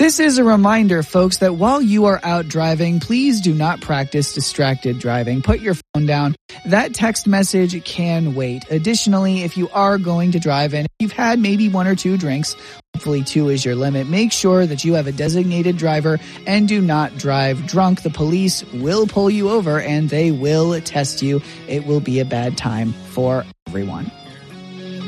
This is a reminder, folks, that while you are out driving, please do not practice distracted driving. Put your phone down. That text message can wait. Additionally, if you are going to drive and you've had maybe 1 or 2 drinks, hopefully 2 is your limit, make sure that you have a designated driver and do not drive drunk. The police will pull you over and they will test you. It will be a bad time for everyone.